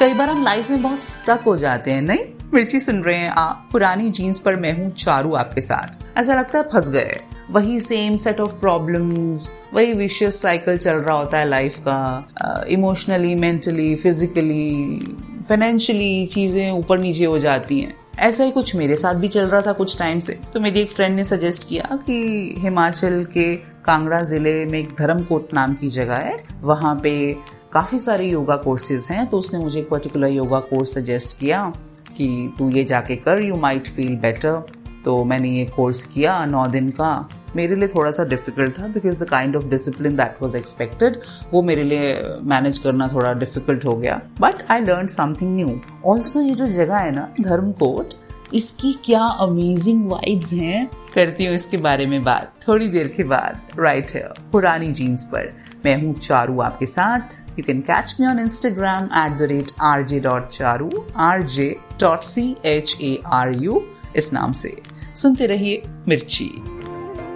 कई बार हम लाइफ में बहुत स्टक हो जाते हैं, नहीं? मिर्ची सुन रहे हैं आप, पुरानी जीन्स पर मैं हूँ चारू आपके साथ। ऐसा लगता है फंस गए, वही सेम सेट ऑफ प्रॉब्लम्स, वही विशियस साइकिल चल रहा होता है लाइफ का। इमोशनली, मेंटली, फिजिकली, फाइनेंशियली चीजें ऊपर नीचे हो जाती हैं। ऐसा ही कुछ मेरे साथ भी चल रहा था कुछ टाइम से। तो मेरी एक फ्रेंड ने सजेस्ट किया कि हिमाचल के कांगड़ा जिले में एक धर्मकोट नाम की जगह है, वहां पे काफी सारे योगा कोर्सेज हैं। तो उसने मुझे एक पर्टिकुलर योगा कोर्स सजेस्ट किया कि तू ये जाके कर, यू माइट फील बेटर। तो मैंने ये कोर्स किया 9 दिन का। मेरे लिए थोड़ा सा डिफिकल्ट था because the kind of discipline that was expected वो मेरे लिए मैनेज करना थोड़ा डिफिकल्ट हो गया, but I learn something new. Also ये जो जगह है ना धर्मकोट, इसकी क्या अमेजिंग वाइब्स हैं। करती हूँ इसके बारे में बात थोड़ी देर के बाद, राइट हियर पुरानी जीन्स पर। मैं हूँ चारू आपके साथ। You can catch me on Instagram @rj.charu, rj.charu इस नाम से। सुनते रहिए मिर्ची।